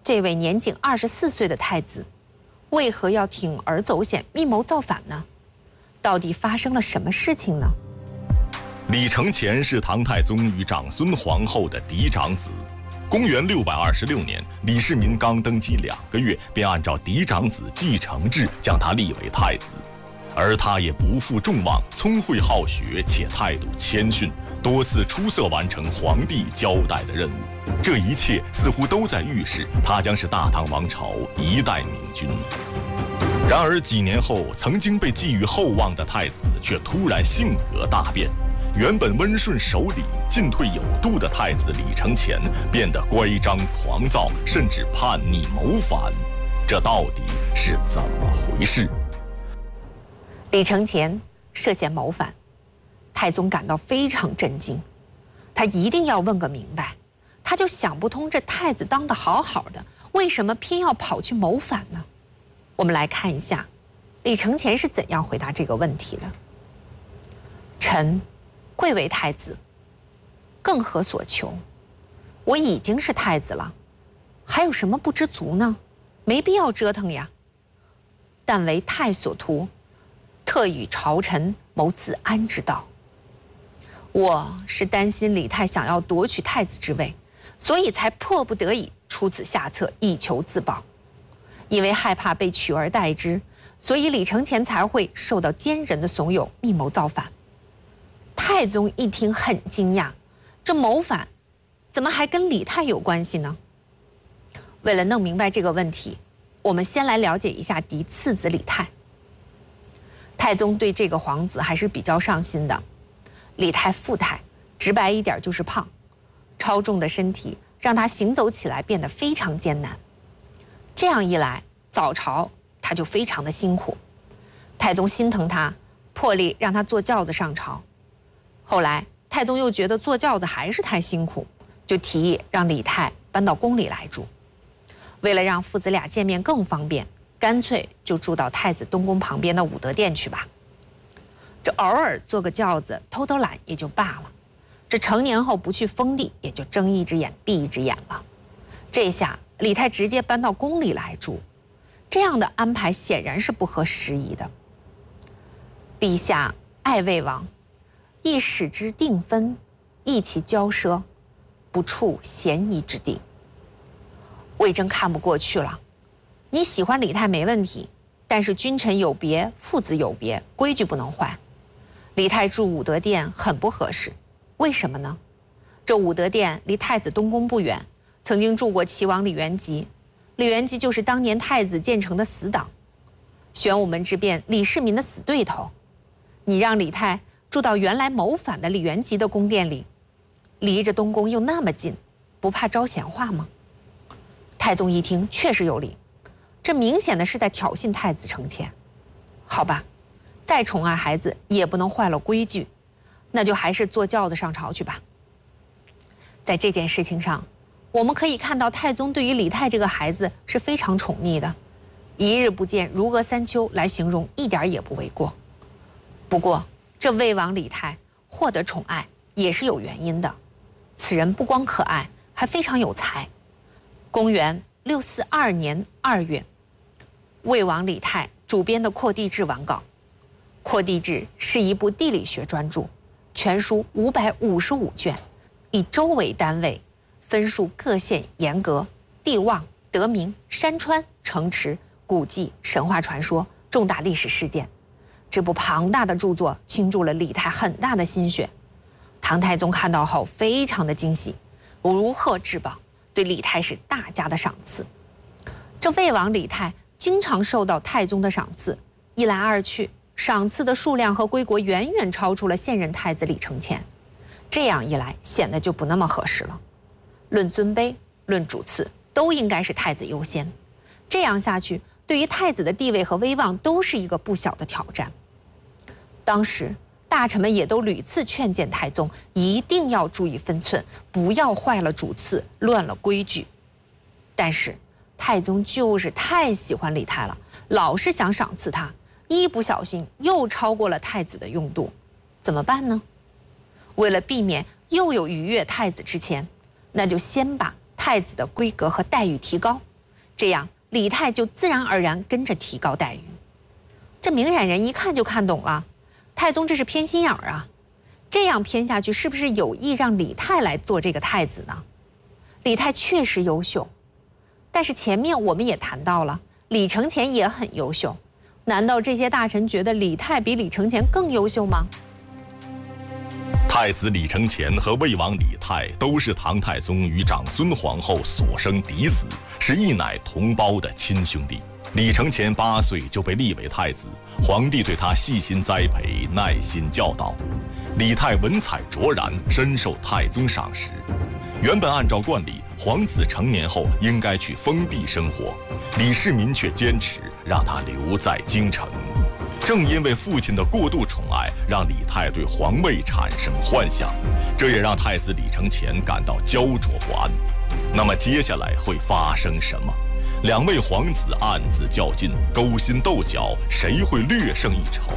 这位年仅24岁的太子，为何要铤而走险、密谋造反呢？到底发生了什么事情呢？ 李承乾是唐太宗与长孙皇后的嫡长子。公元626年，李世民刚登基2个月，便按照嫡长子继承制将他立为太子。而他也不负众望，聪慧好学，且态度谦逊，多次出色完成皇帝交代的任务。这一切似乎都在预示他将是大唐王朝一代明君。然而几年后，曾经被寄予厚望的太子却突然性格大变。原本温顺守礼、进退有度的太子李承乾变得乖张狂躁，甚至叛逆谋反。这到底是怎么回事？ 李承乾涉嫌谋反，太宗感到非常震惊，他一定要问个明白。他就想不通，这太子当得好好的，为什么偏要跑去谋反呢？我们来看一下，李承乾是怎样回答这个问题的。臣贵为太子，更何所求？我已经是太子了，还有什么不知足呢？没必要折腾呀。但为太所图，特与朝臣谋自安之道。我是担心李太想要夺取太子之位，所以才迫不得已出此下策，以求自保。因为害怕被取而代之，所以李承乾才会受到奸人的怂恿，密谋造反。太宗一听很惊讶，这谋反怎么还跟李太有关系呢？为了弄明白这个问题，我们先来了解一下嫡次子李泰。太宗对这个皇子还是比较上心的。李泰富态，直白一点就是胖，超重的身体让他行走起来变得非常艰难。这样一来，早朝他就非常的辛苦。太宗心疼他，破例让他坐轿子上朝。后来太宗又觉得坐轿子还是太辛苦，就提议让李泰搬到宫里来住。为了让父子俩见面更方便，干脆就住到太子东宫旁边的武德殿去吧。这偶尔坐个轿子偷偷懒也就罢了，这成年后不去封地，也就睁一只眼闭一只眼了。这下李泰直接搬到宫里来住，这样的安排显然是不合时宜的。陛下爱魏王，亦使之定分，益其骄奢，不处嫌疑之地。魏征看不过去了，你喜欢李泰没问题，但是君臣有别，父子有别，规矩不能坏。李泰住武德殿很不合适，为什么呢？这武德殿离太子东宫不远，曾经住过齐王李元吉，李元吉就是当年太子建成的死党，玄武门之变李世民的死对头。你让李泰住到原来谋反的李元吉的宫殿里，离着东宫又那么近，不怕招闲话吗？太宗一听确实有理，这明显的是在挑衅太子承乾。好吧，再宠爱孩子也不能坏了规矩，那就还是坐轿子上朝去吧。在这件事情上，我们可以看到太宗对于李泰这个孩子是非常宠溺的，一日不见如隔三秋来形容一点也不为过。不过这魏王李泰获得宠爱也是有原因的，此人不光可爱，还非常有才。公元642年2月，魏王李泰主编的《扩地志》完稿。《扩地志》是一部地理学专著，全书555卷，以州为单位，分述各县沿革、地望、得名、山川、城池、古迹、神话传说、重大历史事件。这部庞大的著作倾注了李泰很大的心血。唐太宗看到后非常的惊喜，如获至宝，对李泰是大加的赏赐。这魏王李泰经常受到太宗的赏赐，一来二去，赏赐的数量和规模远远超出了现任太子李承乾。这样一来，显得就不那么合适了。论尊卑，论主次，都应该是太子优先。这样下去，对于太子的地位和威望都是一个不小的挑战。当时大臣们也都屡次劝谏太宗一定要注意分寸，不要坏了主次，乱了规矩。但是太宗就是太喜欢李泰了，老是想赏赐他，一不小心又超过了太子的用度，怎么办呢？为了避免又有逾越太子之前，那就先把太子的规格和待遇提高， 这样李泰就自然而然跟着提高待遇。这明眼人一看就看懂了，太宗这是偏心眼儿啊！这样偏下去，是不是有意让李泰来做这个太子呢？李泰确实优秀，但是前面我们也谈到了，李承乾也很优秀。难道这些大臣觉得李泰比李承乾更优秀吗？ 太子李承乾和魏王李泰都是唐太宗与长孙皇后所生嫡子，是一奶同胞的亲兄弟。李承乾8岁就被立为太子，皇帝对他细心栽培，耐心教导。李泰文采卓然，深受太宗赏识。原本按照惯例，皇子成年后应该去封地生活，李世民却坚持让他留在京城。正因为父亲的过度宠爱，让李泰对皇位产生幻想，这也让太子李承乾感到焦灼不安。那么接下来会发生什么？两位皇子暗自较劲，勾心斗角，谁会略胜一筹？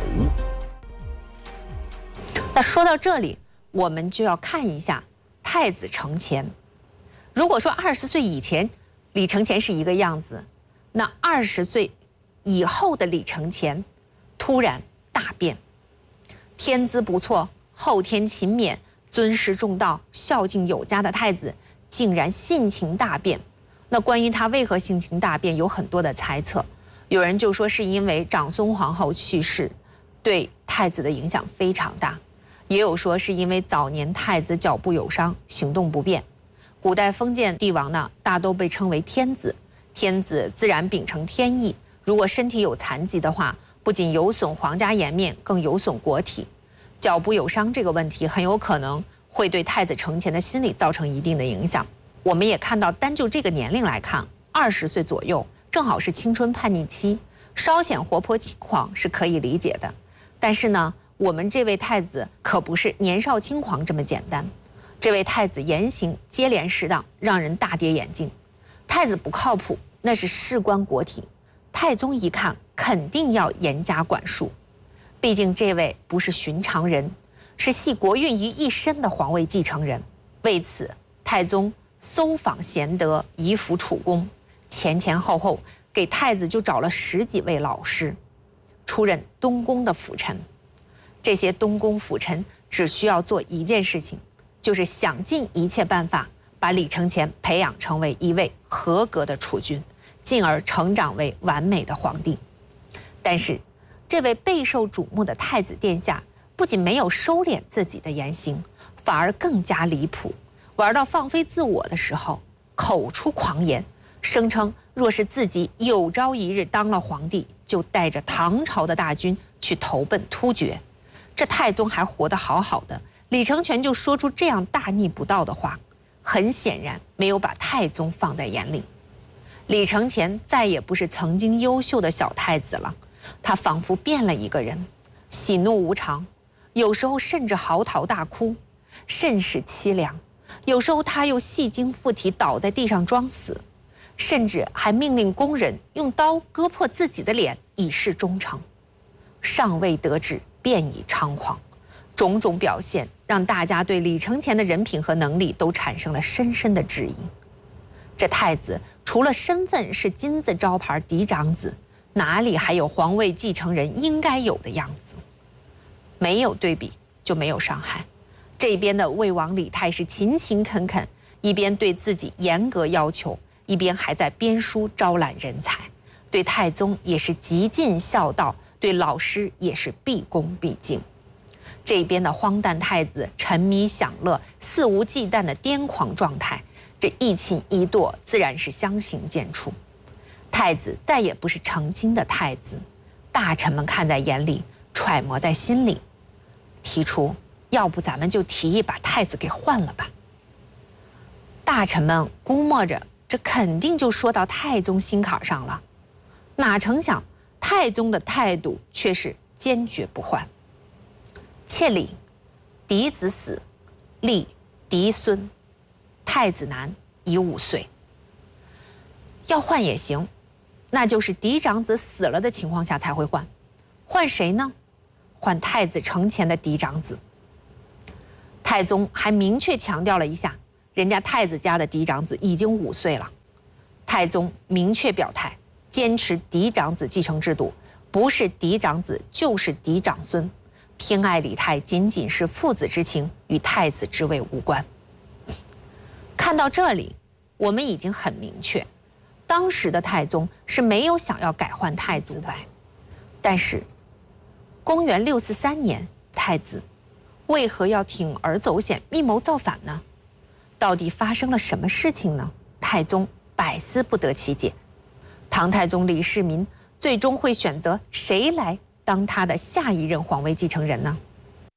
那说到这里，我们就要看一下太子承乾。如果说20岁以前李承乾是一个样子，那20岁以后的李承乾突然大变，天资不错、后天勤勉、尊师重道、孝敬有加的太子，竟然性情大变。那关于他为何性情大变，有很多的猜测。有人就说是因为长孙皇后去世，对太子的影响非常大。也有说是因为早年太子脚部有伤，行动不便。古代封建帝王呢，大都被称为天子，天子自然秉承天意，如果身体有残疾的话，不仅有损皇家颜面，更有损国体。脚部有伤这个问题很有可能会对太子承乾的心理造成一定的影响。我们也看到，单就这个年龄来看，20岁左右正好是青春叛逆期，稍显活泼轻狂是可以理解的。但是呢，我们这位太子可不是年少轻狂这么简单。这位太子言行接连失当，让人大跌眼镜。太子不靠谱，那是事关国体。太宗一看，肯定要严加管束。毕竟这位不是寻常人，是系国运于一身的皇位继承人。为此，太宗搜访贤德，以辅储功，前后给太子就找了10几位老师，出任东宫的辅臣。这些东宫辅臣只需要做一件事情，就是想尽一切办法把李承乾培养成为一位合格的储君，进而成长为完美的皇帝。但是，这位备受瞩目的太子殿下不仅没有收敛自己的言行，反而更加离谱。玩到放飞自我的时候，口出狂言，声称若是自己有朝一日当了皇帝，就带着唐朝的大军去投奔突厥。这太宗还活得好好的，李承乾就说出这样大逆不道的话，很显然没有把太宗放在眼里。李承乾再也不是曾经优秀的小太子了，他仿佛变了一个人，喜怒无常，有时候甚至嚎啕大哭，甚是凄凉。有时候他又戏精附体，倒在地上装死，甚至还命令工人用刀割破自己的脸以示忠诚。尚未得志，便已猖狂，种种表现让大家对李承乾的人品和能力都产生了深深的质疑。这太子除了身份是金字招牌嫡长子，哪里还有皇位继承人应该有的样子？没有对比就没有伤害。这边的魏王李泰是勤勤恳恳，一边对自己严格要求，一边还在编书招揽人才，对太宗也是极尽孝道，对老师也是毕恭毕敬。这边的荒诞太子沉迷享乐，肆无忌惮的癫狂状态，这一亲一惰自然是相形见绌。太子再也不是成亲的太子，大臣们看在眼里，揣摩在心里，提出要不咱们就提议把太子给换了吧。大臣们估摸着这肯定就说到太宗心坎上了，哪成想太宗的态度却是坚决不换。妾李，嫡子死，立嫡孙，太子男已5岁。要换也行，那就是嫡长子死了的情况下才会换。换谁呢？换太子承乾的嫡长子。太宗还明确强调了一下，人家太子家的嫡长子已经5岁了。 太宗明确表态，坚持嫡长子继承制度，不是嫡长子就是嫡长孙，偏爱李泰仅仅是父子之情，与太子之位无关。看到这里，我们已经很明确，当时的太宗是没有想要改换太子的。但是，公元643年，太子为何要铤而走险，密谋造反呢？到底发生了什么事情呢？太宗百思不得其解。唐太宗李世民最终会选择谁来当他的下一任皇位继承人呢？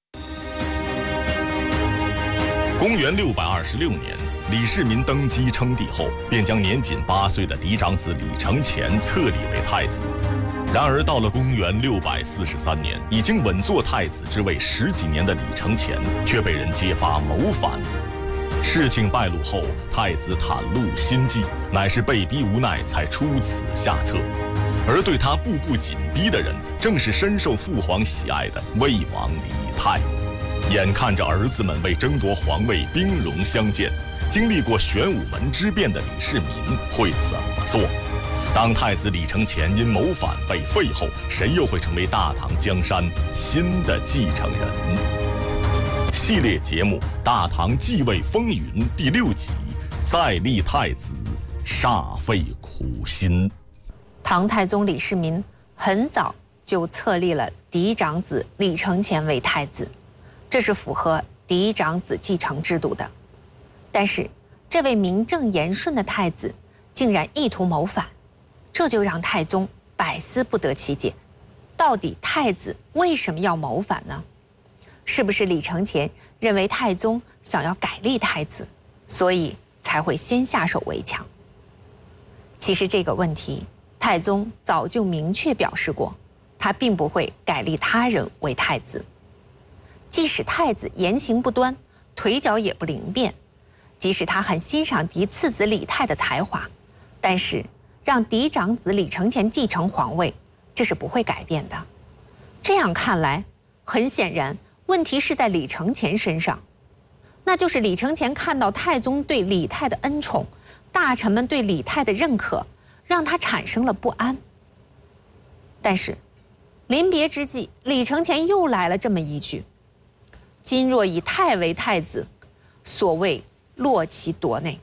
公元626年，李世民登基称帝后，便将年仅8岁的嫡长子李承乾册立为太子。然而，到了公元643年，已经稳坐太子之位10几年的李承乾，却被人揭发谋反。事情败露后，太子袒露心迹，乃是被逼无奈才出此下策。而对他步步紧逼的人，正是深受父皇喜爱的魏王李泰。眼看着儿子们为争夺皇位兵戎相见，经历过玄武门之变的李世民会怎么做？当太子李承乾因谋反被废后，谁又会成为大唐江山新的继承人？系列节目《大唐继位风云》第6集，再立太子，煞费苦心。 唐太宗李世民很早就册立了嫡长子李承乾为太子，这是符合嫡长子继承制度的。但是，这位名正言顺的太子竟然意图谋反，这就让太宗百思不得其解。到底太子为什么要谋反呢？是不是李承乾认为太宗想要改立太子，所以才会先下手为强？其实这个问题，太宗早就明确表示过，他并不会改立他人为太子。即使太子言行不端，腿脚也不灵便，即使他很欣赏嫡次子李泰的才华，但是让嫡长子李承乾继承皇位，这是不会改变的。这样看来，很显然问题是在李承乾身上，那就是李承乾看到太宗对李泰的恩宠，大臣们对李泰的认可，让他产生了不安。但是临别之际，李承乾又来了这么一句：今若以泰为太子，所谓落其夺内。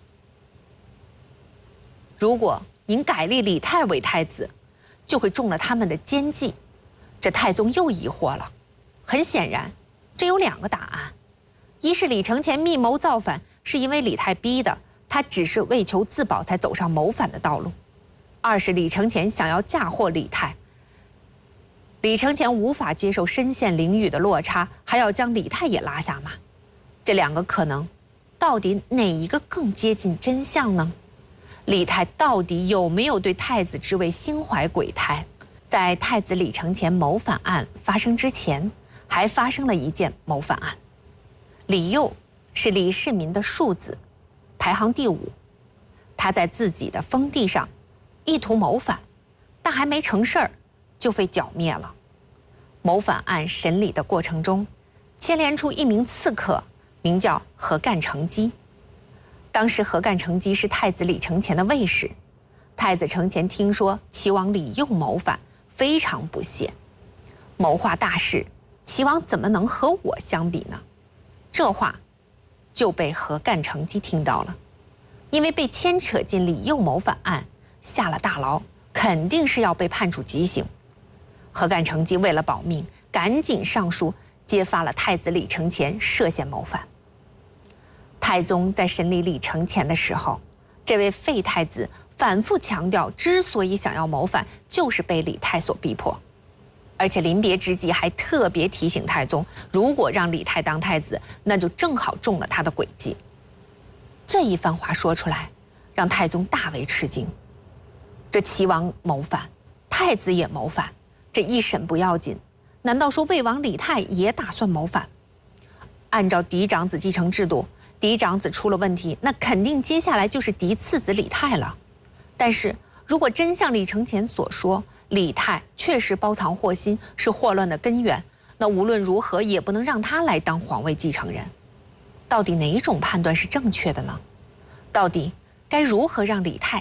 如果您改立李泰为太子，就会中了他们的奸计。这太宗又疑惑了。很显然，这有2个答案：一是李承乾密谋造反，是因为李泰逼的，他只是为求自保才走上谋反的道路；二是李承乾想要嫁祸李泰，李承乾无法接受身陷囹圄的落差，还要将李泰也拉下马。这2个可能，到底哪一个更接近真相呢？李泰到底有没有对太子之位心怀鬼胎？在太子李承乾谋反案发生之前，还发生了一件谋反案。李佑是李世民的庶子，排行第5。他在自己的封地上意图谋反，但还没成事儿就被剿灭了。谋反案审理的过程中，牵连出一名刺客，名叫何干成基。当时何干成基是太子李承乾的卫士，太子承乾听说齐王李佑谋反，非常不屑，谋划大事，齐王怎么能和我相比呢？这话就被何干成基听到了，因为被牵扯进李佑谋反案，下了大牢，肯定是要被判处极刑。何干成基为了保命，赶紧上书揭发了太子李承乾涉嫌谋反。太宗在审理李承乾的时候，这位废太子反复强调，之所以想要谋反，就是被李泰所逼迫。而且临别之际还特别提醒太宗，如果让李泰当太子，那就正好中了他的诡计。这一番话说出来，让太宗大为吃惊。这齐王谋反，太子也谋反，这一审不要紧，难道说魏王李泰也打算谋反？按照嫡长子继承制度，嫡长子出了问题，那肯定接下来就是嫡次子李泰了。但是如果真像李承乾所说，李泰确实包藏祸心，是祸乱的根源，那无论如何也不能让他来当皇位继承人。到底哪种判断是正确的呢？到底该如何让李泰